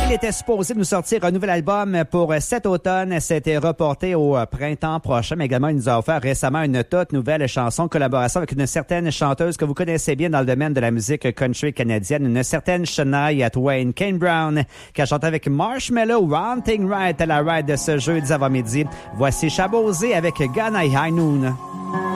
Il était supposé nous sortir un nouvel album pour cet automne. C'était reporté au printemps prochain, mais également il nous a offert récemment une toute nouvelle chanson, collaboration avec une certaine chanteuse que vous connaissez bien dans le domaine de la musique country canadienne, une certaine Shania Twain. Kane Brown, qui a chanté avec Marshmello, One Thing Right à la ride de ce jeudi avant-midi. Voici Chabosé avec Ghana High Noon.